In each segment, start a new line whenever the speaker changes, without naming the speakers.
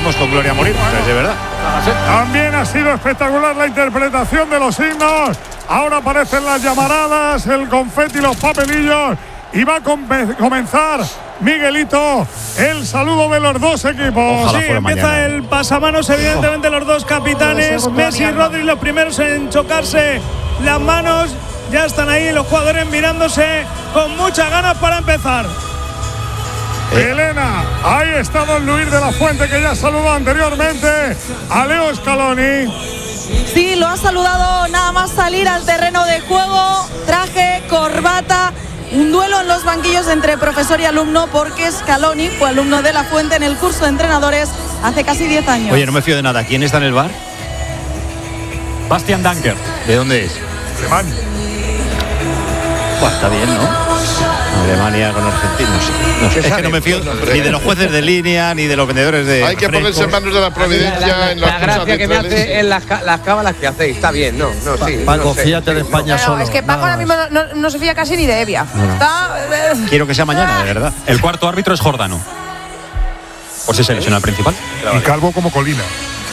vemos con gloria morir, es de verdad.
También ha sido espectacular la interpretación de los himnos. Ahora aparecen las llamaradas, el confeti, los papelillos. Y va a comenzar, Miguelito, el saludo de los dos equipos.
Sí, empieza mañana el pasamanos, evidentemente los dos capitanes, Messi y Rodri, los primeros en chocarse las manos. Ya están ahí los jugadores mirándose con muchas ganas para empezar.
Elena, ahí está don Luis de la Fuente, que ya saludó anteriormente a Leo Scaloni.
Sí, lo ha saludado nada más salir al terreno de juego, traje, corbata. Un duelo en los banquillos entre profesor y alumno, porque Scaloni fue alumno de la Fuente en el curso de entrenadores hace casi 10 años.
Oye, no me fío de nada. ¿Quién está en el bar?
Bastian Danker.
¿De dónde es?
Alemania.
Pues está bien, ¿no? Alemania con argentinos. No sé, es que no me fío ni de los jueces de línea ni de los vendedores de.
Hay que ponerse en manos de la providencia.
La gracia que me hace en las cábalas que hacéis. Está bien, sí.
Paco, fíjate de España solo.
Es que Paco ahora mismo no se fía casi ni de Evia.
Quiero que sea mañana, de verdad.
El cuarto árbitro es Jordano. Por si se lesiona el principal.
Y calvo como Colina.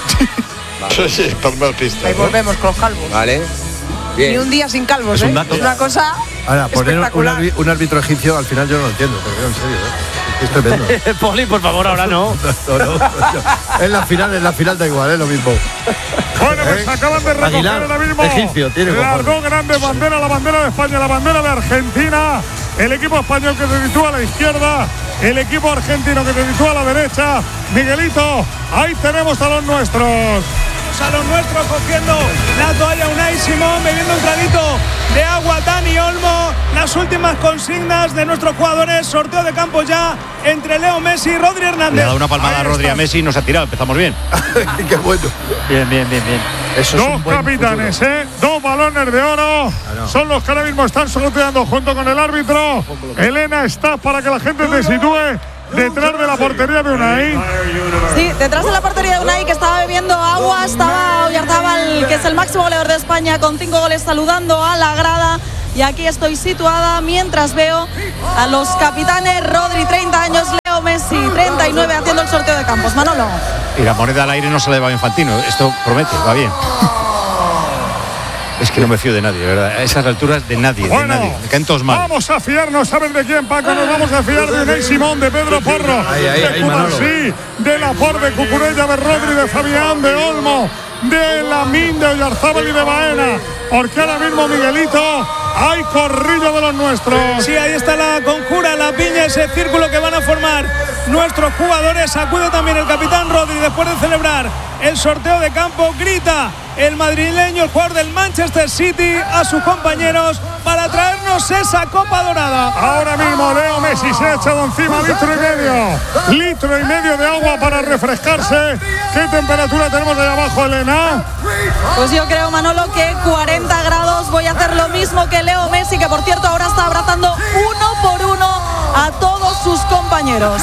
Sí, palmar pista.
Ahí volvemos con los calvos.
Vale. Bien.
Ni un día sin calvos,
es un dato.
Es una cosa.
Ahora, poner
espectacular.
un árbitro egipcio al final yo no lo entiendo, te digo en serio, es tremendo.
Poli, por favor, ahora no.
No. En la final da igual, es lo mismo.
Bueno, pues acaban de recoger ahora mismo
egipcio, tiene
las dos grandes banderas, la bandera de España, la bandera de Argentina. El equipo español que se sitúa a la izquierda, el equipo argentino que se sitúa a la derecha. Miguelito, ahí tenemos a los nuestros.
A los nuestros cogiendo la toalla Unai Simón, bebiendo un traguito de agua Dani Olmo. Las últimas consignas de nuestros jugadores, sorteo de campo ya entre Leo Messi y Rodri Hernández.
Le ha dado una palmada a Rodri a Messi y nos ha tirado, empezamos bien.
Qué bueno.
Bien.
Eso dos capitanes, dos balones de oro. Son los que ahora mismo están sorteando junto con el árbitro. Elena, está para que la gente te sitúe detrás de la portería de Unai.
Sí, detrás de la portería de Unai, que estaba bebiendo agua. Estaba Oyarzábal, que es el máximo goleador de España, con 5 goles, saludando a la grada. Y aquí estoy situada mientras veo a los capitanes. Rodri, 30 años, Leo Messi, 39, haciendo el sorteo de campos. Manolo.
Y la moneda al aire no se le va a Infantino. Esto promete, va bien. Es que no me fío de nadie, de verdad. A esas alturas de nadie,
bueno,
de nadie. Me caen todos mal.
Vamos a fiarnos, ¿saben de quién, Paco? Nos vamos a fiar de Unai Simón, de Pedro Porro, de Cubarsí, de Laporte, de Cucurella, de Rodri, de Fabián, de Olmo, de Lamín, de Oyarzábal y de Baena. Porque ahora mismo, Miguelito, hay corrillo de los nuestros.
Sí, ahí está la conjura, la piña, ese círculo que van a formar nuestros jugadores. Acude también el capitán Rodri después de celebrar el sorteo de campo. Grita el madrileño, el jugador del Manchester City, a sus compañeros para traernos esa copa dorada.
Ahora mismo Leo Messi se ha echado encima litro y medio de agua para refrescarse. ¿Qué temperatura tenemos ahí abajo, Elena?
Pues yo creo, Manolo, que 40 grados. Voy a hacer lo mismo que Leo Messi, que por cierto ahora está abrazando uno por uno a todos sus compañeros.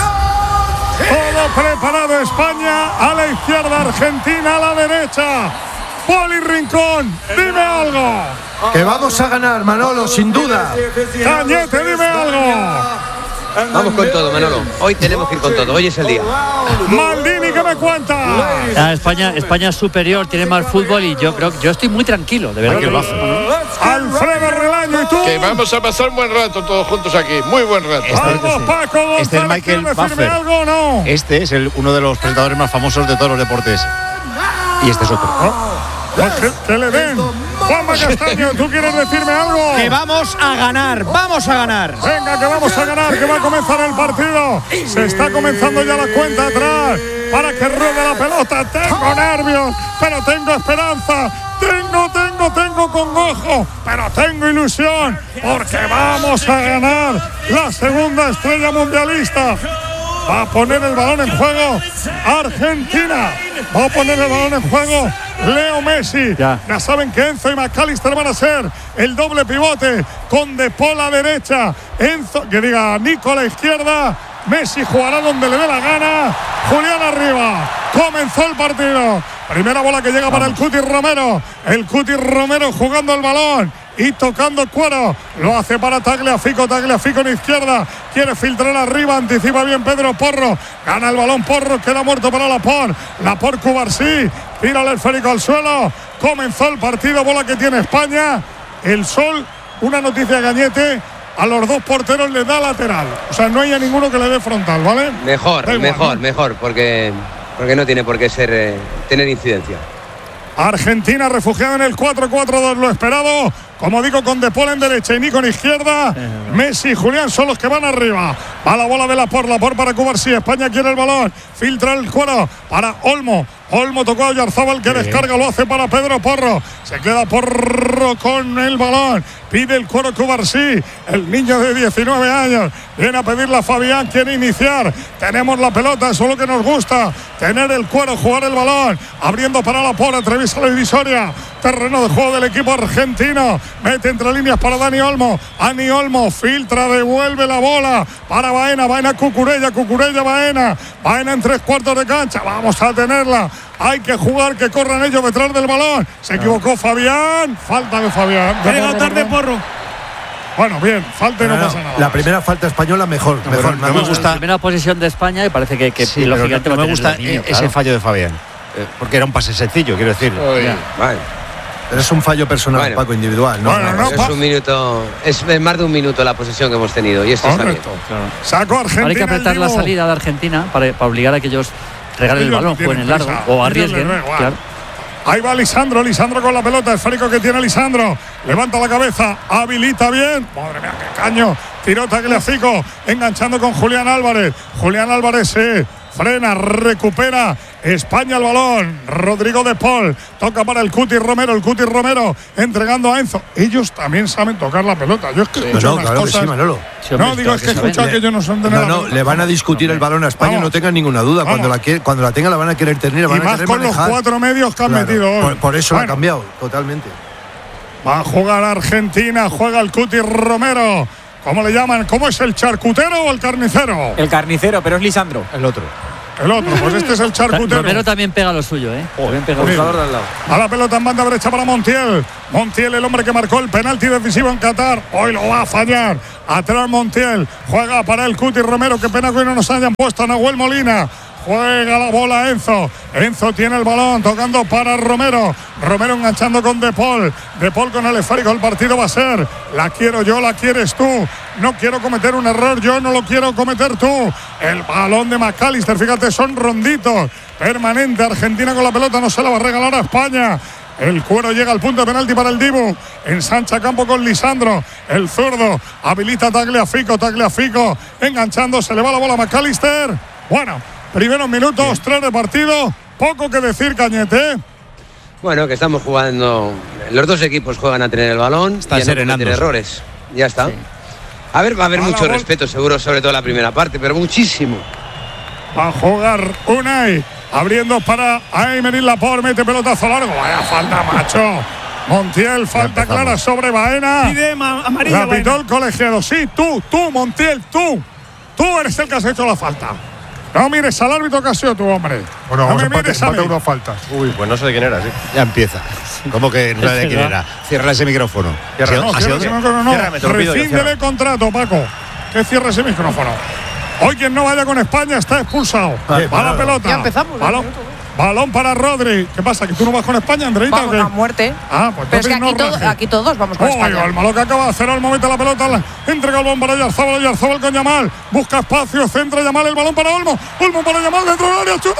Todo preparado, España a la izquierda, Argentina a la derecha. Poli Rincón, dime algo.
Que vamos a ganar, Manolo, sin duda.
Cañete, dime algo.
Vamos con todo, Manolo. Hoy tenemos que ir con todo. Hoy es el día.
Maldini, ¿qué me cuenta?
España es superior, tiene más fútbol y yo estoy muy tranquilo, de verdad.
Alfredo Relaño, ¿y tú?
Que vamos a pasar un buen rato todos juntos aquí. Muy buen rato.
Vamos, Paco González,
este es Michael Buffer.
Algo, ¿no?
Este es uno de los presentadores más famosos de todos los deportes. Y este es otro.
Que le den. Juanma Castaño, ¿tú quieres decirme algo?
Que vamos a ganar.
Venga, que vamos a ganar, que va a comenzar el partido. Se está comenzando ya la cuenta atrás para que ruede la pelota. Tengo nervios, pero tengo esperanza. Tengo congojo, pero tengo ilusión, porque vamos a ganar la segunda estrella mundialista. Va a poner el balón en juego Argentina. Va a poner el balón en juego Leo Messi. Ya saben que Enzo y McAllister van a ser el doble pivote, con De Paul a derecha, Nico a la izquierda. Messi jugará donde le dé la gana. Julián arriba. Comenzó el partido. Primera bola que llega para el Cuti Romero. El Cuti Romero jugando el balón. y tocando Cuero. Lo hace para Tagliafico en izquierda. Quiere filtrar arriba, anticipa bien Pedro Porro. Gana el balón Porro, queda muerto para Laporte Cubarsí. Tira el esférico al suelo. Comenzó el partido, bola que tiene España. El Sol, una noticia Gañete. A los dos porteros les da lateral. O sea, no hay a ninguno que le dé frontal, ¿vale?
Mejor, porque no tiene por qué ser tener incidencia.
Argentina refugiada en el 4-4-2, lo esperado. Como digo, con De Paul en derecha y Nico en izquierda. Messi y Julián son los que van arriba. Va la bola de Laporte para Cubarsí. España quiere el balón. Filtra el Cuero para Olmo. Olmo tocó a Oyarzábal que descarga, lo hace para Pedro Porro. Se queda Porro con el balón. Pide el Cuero Cubarsí. El niño de 19 años viene a pedirle a Fabián, quiere iniciar. Tenemos la pelota, eso es lo que nos gusta. Tener el Cuero, jugar el balón. Abriendo para Laporte, atraviesa la divisoria. Terreno de juego del equipo argentino. Mete entre líneas para Dani Olmo. Dani Olmo filtra, devuelve la bola para Baena. Baena Cucurella, Baena. Baena en 3/4 de cancha. Vamos a tenerla. Hay que jugar, que corran ellos detrás del balón. Se equivocó Fabián. Falta de Fabián.
Ha llegado tarde Porro.
Bueno, bien, falta y no pasa nada.
La primera falta española mejor.
No me gusta.
La primera posesión de España y parece que
sí, lógicamente no me gusta ese fallo de Fabián. Porque era un pase sencillo, quiero decir.
Vale.
Pero es un fallo personal, Paco, individual. No,
es un minuto, es más de un minuto la posesión que hemos tenido y esto está bien.
Claro.
Sacó Argentina.
Ahora hay que apretar la salida de Argentina para obligar a que ellos regalen el balón, jueguen en largo o arriesguen. Claro.
Ahí va Lisandro con la pelota, esférico que tiene Lisandro. Levanta la cabeza, habilita bien. Madre mía, qué caño. Tiró Tagliafico, enganchando con Julián Álvarez. Julián Álvarez se frena, recupera España el balón. Rodrigo De Paul toca para el Cuti Romero, entregando a Enzo. Ellos también saben tocar la pelota. Yo es que escucho unas
claro
cosas.
que sí, Manolo.
No, digo, es que he escuchado que ellos no son de nada.
No, le van a discutir el balón a España, no tengan ninguna duda. Cuando la tenga la van a querer tener, la van
y más
a querer
con
manejar.
Los 4 medios que han metido hoy.
Por eso lo ha cambiado, totalmente.
Va a jugar Argentina, juega el Cuti Romero. ¿Cómo le llaman? ¿Cómo es el charcutero o el carnicero?
El carnicero, pero es Lisandro.
El otro,
pues este es el charcutero.
Romero también pega lo suyo, También pega
el jugador de al lado. A la pelota en banda derecha para Montiel. Montiel, el hombre que marcó el penalti decisivo en Qatar. Hoy lo va a fallar. Atrás Montiel. Juega para el Cuti Romero. Qué pena que hoy no nos hayan puesto a Nahuel Molina. Juega la bola Enzo. Enzo tiene el balón, tocando para Romero. Romero enganchando con De Paul. De Paul con el esférico. El partido va a ser: la quiero yo, la quieres tú. No quiero cometer un error, yo no lo quiero cometer tú. El balón de McAllister, fíjate, son ronditos. Permanente, Argentina con la pelota, no se la va a regalar a España. El Cuero llega al punto de penalti para el Dibu. Ensancha campo con Lisandro. El zurdo habilita Tagliafico. Enganchando, se le va la bola a McAllister. Bueno, primeros minutos, 3 de partido. Poco que decir, Cañete.
Bueno, que estamos jugando. Los dos equipos juegan a tener el balón.
Están serenando.
No errores. Ya está. Sí. A ver, va a haber mucho respeto, seguro, sobre todo la primera parte, pero muchísimo.
Va a jugar Unai. Abriendo para Aymeric Laporte. Mete pelotazo largo. Vaya falta, macho. Montiel, falta clara sobre Baena.
Pide amarilla.
La pitó el colegiado. Sí, tú, Montiel, tú. Tú eres el que has hecho la falta. No mires al árbitro que ha sido tu hombre. Bueno, vamos a empatar
unas faltas.
Uy, pues no sé de quién era, sí.
Ya empieza. ¿Cómo que no sabe de quién era? Cierra ese micrófono.
Rescíndele contrato, Paco. Que cierre ese micrófono. Hoy quien no vaya con España está expulsado. Va la pelota.
Ya empezamos.
Balón para Rodri. ¿Qué pasa? ¿Que tú no vas con España, Andreita?
Vamos a muerte.
Pues
pero es que aquí todos vamos con España.
El malo que acaba de hacer al momento la pelota. Entrega el balón para Oyarzábal con Yamal. Busca espacio, centra Yamal, el balón para Olmo. Olmo para Yamal, dentro del área, chuta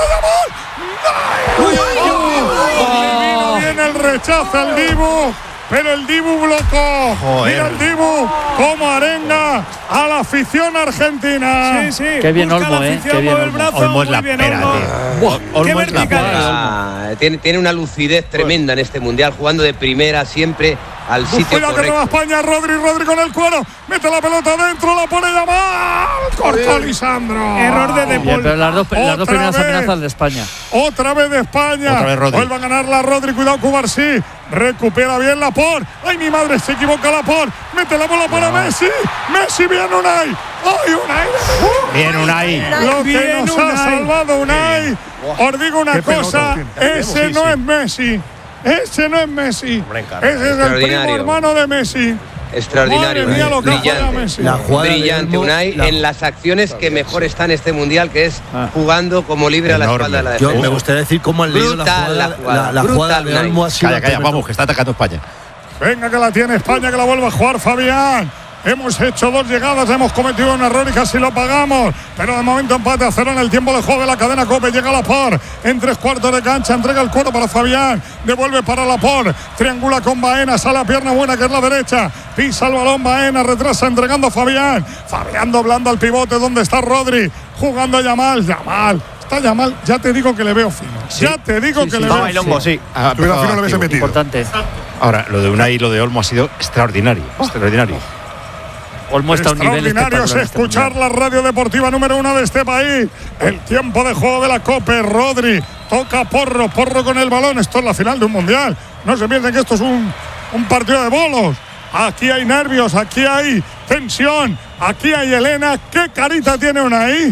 Yamal. Viene el rechazo al Dibu. Pero el Dibu blocó. Mira el Dibu cómo arenga a la afición argentina.
Sí.
Qué bien Olmo, Qué bien
Olmo es la pera, tío.
Olmo es la pera.
Tiene una lucidez tremenda en este mundial, jugando de primera siempre al sitio correcto.
Que roba España, Rodri con el Cuero. Mete la pelota adentro, la pone Yamal. Cortó Lisandro.
Error de De Paul.
Pero las dos primeras amenazas de España.
Otra vez de España. Vuelve a ganar la Rodri. Cuidado, Cubarsí. Recupera bien Laporte. Ay, mi madre, se equivoca Laporte. Mete la bola para Messi. Messi, bien Unai. ¡Ay, Unai!
Bien Unai.
Lo que nos ha salvado Unai. Os digo una cosa. Ese no es Messi. Ese no es Messi. Ese es el primo hermano de Messi.
Extraordinario,
Madre mía, lo que
brillante,
Messi.
Brillante, Unai, en las acciones que mejor está en este mundial, que es jugando como libre a la espalda de la defensa.
Yo me gustaría decir cómo han leído la jugada de Olmo. Ha sido
calla, vamos, que está atacando España.
Venga, que la tiene España, que la vuelve a jugar Fabián. Hemos hecho 2 llegadas, hemos cometido un error y casi lo pagamos. Pero de momento empate a 0 en el tiempo de juego de la cadena COPE. Llega Laporte en 3/4 de cancha, entrega el cuero para Fabián, devuelve para Laporte, triangula con Baena, sale a pierna buena que es la derecha, pisa el balón Baena, retrasa entregando a Fabián. Fabián doblando al pivote donde está Rodri, jugando a Yamal. Está Yamal, ya te digo que le veo fino. Ya te digo que le veo fino.
Sí.
Tú fino lo habéis metido.
Importante.
Ahora, lo de Unai y lo de Olmo ha sido extraordinario.
Olmo está a un nivel
extraordinario es escuchar la radio deportiva número 1 de este país. El tiempo de juego de la COPE. Rodri toca Porro con el balón. Esto es la final de un mundial. No se piensen que esto es un partido de bolos. Aquí hay nervios, aquí hay tensión, aquí hay Elena. ¿Qué carita tiene Unai?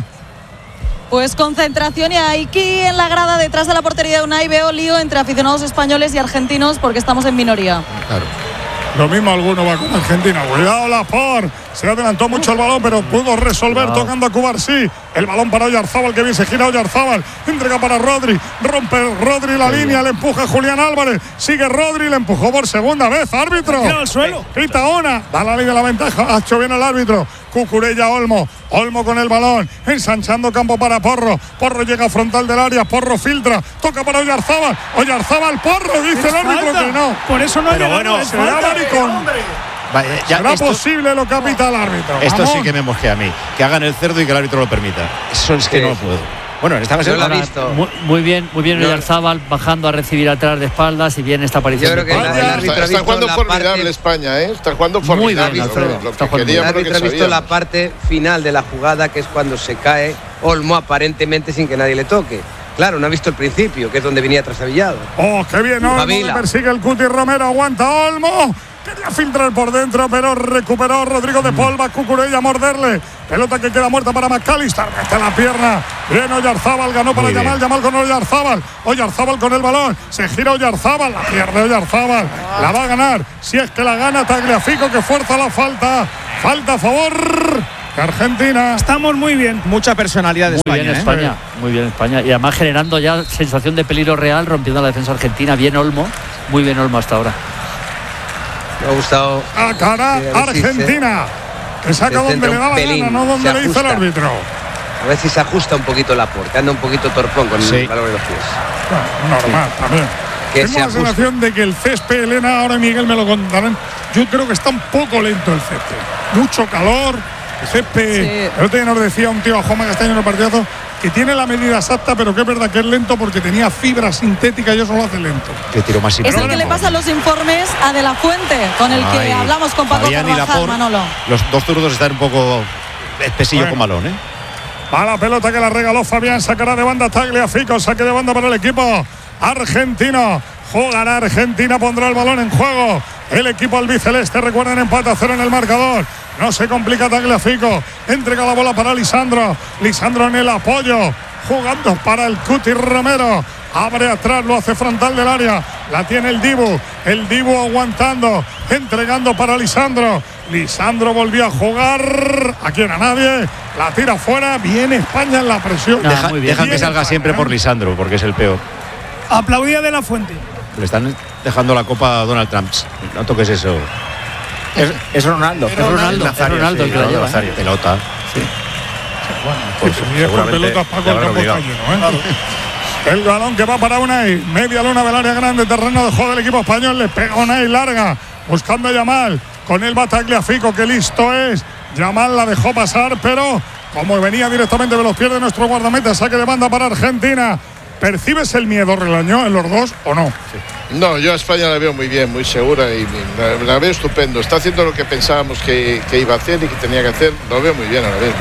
Pues concentración, y aquí en la grada detrás de la portería de Unai veo lío entre aficionados españoles y argentinos porque estamos en minoría.
Claro.
Lo mismo alguno va con Argentina. Cuidado Laporte. Se adelantó mucho el balón, pero pudo resolver tocando a Cubarsí. El balón para Oyarzábal, que bien se gira Oyarzábal. Entrega para Rodri. Rompe Rodri la línea, le empuja a Julián Álvarez. Sigue Rodri, le empujó por segunda vez. Árbitro.
Tira al suelo.
Pita una. Da la ley de la ventaja. Ha hecho bien el árbitro. Cucurella Olmo. Olmo con el balón. Ensanchando campo para Porro. Porro llega a frontal del área. Porro filtra. Toca para Oyarzábal. Oyarzábal, Porro. Dice el árbitro que no.
Por eso no
pero bueno,
será maricón. ¿Será posible lo que pita el árbitro?
Esto sí que me mosquea a mí. Que hagan el cerdo y que el árbitro lo permita. Eso es que no lo puedo. Bueno, en esta ocasión
lo ha visto.
Muy bien Oyarzábal bajando a recibir atrás de espaldas y bien esta aparición.
Yo creo que el árbitro
está jugando formidable España, ¿eh? Está jugando formidable.
El árbitro ha visto la parte final de la jugada, que es cuando se cae Olmo aparentemente sin que nadie le toque. Claro, no ha visto el principio, que es donde venía trastabillado.
¡Oh, qué bien! Olmo persigue el Cuti Romero, aguanta Olmo. Quería filtrar por dentro, pero recuperó Rodrigo de Paul. Va Cucurella a morderle. Pelota que queda muerta para McAllister. Mete la pierna. Bien Oyarzábal, ganó para Yamal. Yamal con Oyarzábal. Oyarzábal con el balón. Se gira Oyarzábal. La pierde Oyarzábal. La va a ganar. Si es que la gana Tagliafico, que fuerza la falta. Falta a favor de Argentina.
Estamos muy bien.
Mucha personalidad de España.
Muy bien España. Y además generando ya sensación de peligro real, rompiendo la defensa argentina. Bien Olmo. Muy bien Olmo hasta ahora.
Me ha gustado.
A cara Argentina. Que saca donde le da la gana, no donde le dice el árbitro.
A ver si se ajusta un poquito Laporte. Anda un poquito torpón con el valor de los pies.
Bueno, normal también. Tengo la sensación de que el césped, Elena, ahora Miguel me lo contarán. Yo creo que está un poco lento el césped. Mucho calor. El césped. El otro día nos decía un tío a Juanma Castaño en el partidazo que tiene la medida exacta, pero que es verdad que es lento porque tenía fibra sintética y eso lo hace lento.
Que tiro más
es el que le pasa los informes a De La Fuente, con el que hablamos con Paco Carvajal, Manolo.
Los dos zurdos están un poco espesillos con balón, ¿eh?
A la pelota que la regaló Fabián, sacará de banda Tagliafico, saque de banda para el equipo argentino. Jugará Argentina, pondrá el balón en juego. El equipo albiceleste, recuerden, empate a 0 en el marcador. No se complica Tagliafico. Entrega la bola para Lisandro. Lisandro en el apoyo. Jugando para el Cuti Romero. Abre atrás, lo hace frontal del área. La tiene el Dibu. El Dibu aguantando. Entregando para Lisandro. Lisandro volvió a jugar. Aquí no a nadie. La tira fuera. Viene España en la presión.
Dejan que salga siempre por Lisandro, porque es el peor.
Aplaudida De La Fuente.
Le están dejando la copa a Donald Trump. No toques eso.
Es Ronaldo.
Es Ronaldo el que la lleva.
Pelota.
Sí. Pues pelota, Paco, el campo está lleno, ¿eh? El balón que va para Unai. Media luna del área grande. Terreno de juego del equipo español. Le pega Unai larga. Buscando a Yamal. Con el Tagliafico, que listo es. Yamal la dejó pasar, pero como venía directamente de los pies de nuestro guardameta, saque de banda para Argentina. ¿Percibes el miedo, Relañó, en los dos o no?
Sí. No, yo a España la veo muy bien, muy segura y la veo estupendo. Está haciendo lo que pensábamos que iba a hacer y que tenía que hacer. Lo veo muy bien a la vez.